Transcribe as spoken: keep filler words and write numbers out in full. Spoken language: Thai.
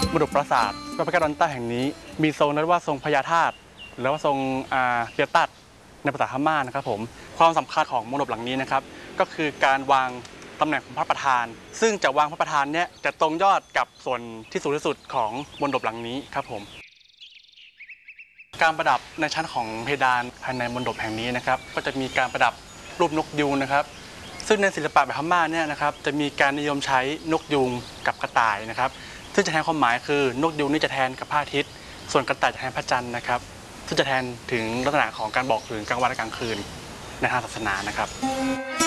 มณฑปปราสาทพระพิฆาตดอนใต้แห่งนี้มีทรงนั้นว่าทรงพญาธาตุหรือว่าทรงอาเปียตัดในภาษาพม่านะครับผมความสำคัญของมณฑปหลังนี้นะครับก็คือการวางตำแหน่งของพระประธานซึ่งจะวางพระประธานเนี่ยจะตรงยอดกับส่วนที่สูงที่สุดของมณฑปหลังนี้ครับผมการประดับในชั้นของเพดานภายในมณฑปแห่งนี้นะครับก็จะมีการประดับรูปนกยูงนะครับซึ่งในศิลปะแบบพม่าเนี่ยนะครับจะมีการนิยมใช้นกยูงกับกระต่ายนะครับซึ่งจะแทนความหมายคือนกยูงนี่จะแทนกับพระอาทิตย์ส่วนกระต่ายจะแทนพระจันทร์นะครับซึ่งจะแทนถึงลักษณะของการบอกถึงกลางวันและกลางคืนในทางศาสนานะครับ